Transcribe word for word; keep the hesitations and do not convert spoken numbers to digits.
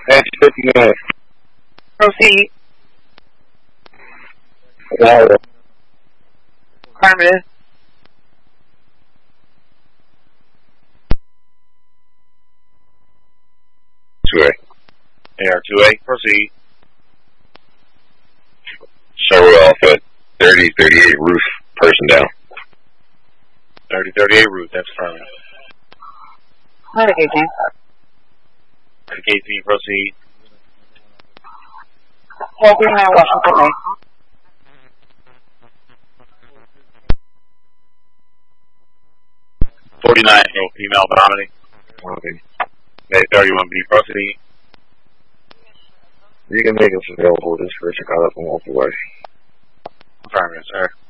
That's fifty-nine. Proceed. Wow. Affirmative. two A. A R two A, proceed. Started off at thirty thirty-eight roof, person down. thirty thirty-eight roof, that's affirmative. Medication. K P, proceed. forty-nine Washington Way. forty-nine, no female vomiting. Okay. May thirty-one B, proceed. You can make us available. This person got up and walked away. Affirmative, sir.